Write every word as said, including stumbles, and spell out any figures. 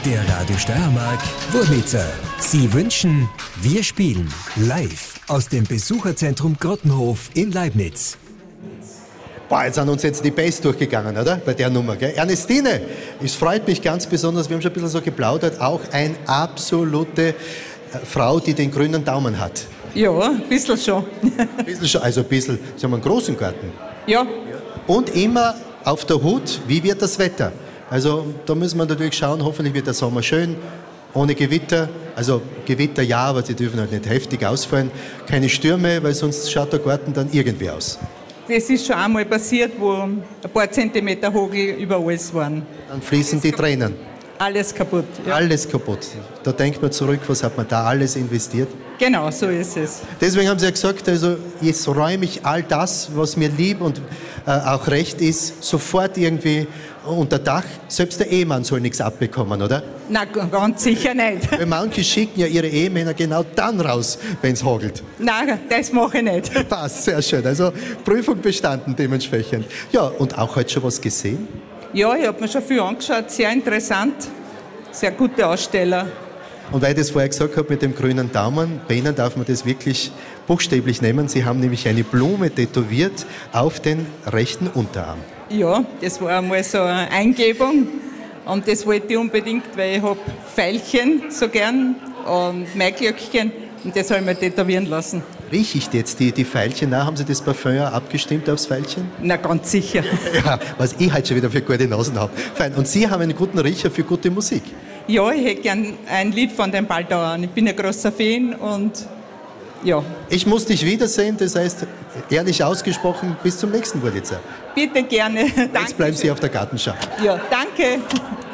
Der Radio Steiermark Wurlitzer. Sie wünschen, wir spielen live aus dem Besucherzentrum Grottenhof in Leibniz. Boah, jetzt sind uns jetzt die Bass durchgegangen, oder? Bei der Nummer, gell? Ernestine, es freut mich ganz besonders, wir haben schon ein bisschen so geplaudert, auch eine absolute Frau, die den grünen Daumen hat. Ja, ein bisschen schon. Ein bisschen schon, also ein bisschen, Sie haben einen großen Garten. Ja. Und immer auf der Hut, wie wird das Wetter? Also da müssen wir natürlich schauen, hoffentlich wird der Sommer schön, ohne Gewitter. Also Gewitter ja, aber sie dürfen halt nicht heftig ausfallen. Keine Stürme, weil sonst schaut der Garten dann irgendwie aus. Das ist schon einmal passiert, wo ein paar Zentimeter Hagel über alles waren. Dann fließen die Tränen. Alles kaputt. Ja. Alles kaputt. Da denkt man zurück, was hat man da alles investiert? Genau, so ist es. Deswegen haben sie ja gesagt, also jetzt räume ich all das, was mir lieb und äh, auch recht ist, sofort irgendwie unter Dach. Selbst der Ehemann soll nichts abbekommen, oder? Na, ganz sicher nicht. Weil manche schicken ja ihre Ehemänner genau dann raus, wenn es hagelt. Nein, das mache ich nicht. Passt, sehr schön. Also Prüfung bestanden dementsprechend. Ja, und auch heute schon was gesehen? Ja, ich habe mir schon viel angeschaut. Sehr interessant. Sehr gute Aussteller. Und weil ich das vorher gesagt habe mit dem grünen Daumen, bei Ihnen darf man das wirklich buchstäblich nehmen. Sie haben nämlich eine Blume tätowiert auf den rechten Unterarm. Ja, das war einmal so eine Eingebung. Und das wollte ich unbedingt, weil ich habe Veilchen so gern und Maiglöckchen. Und das habe ich mir tätowieren lassen. Rieche ich jetzt die, die Veilchen nach? Haben Sie das Parfum ja abgestimmt aufs Veilchen? Na, ganz sicher. Ja, was ich halt schon wieder für gute Nasen habe. Fein. Und Sie haben einen guten Riecher für gute Musik? Ja, ich hätte gern ein Lied von den Baldauern. Ich bin ein großer Fan und ja. Ich muss dich wiedersehen, das heißt, ehrlich ausgesprochen, bis zum nächsten Wurlitzer. Bitte gerne. Jetzt bleiben Sie auf der Gartenschau. Ja, danke.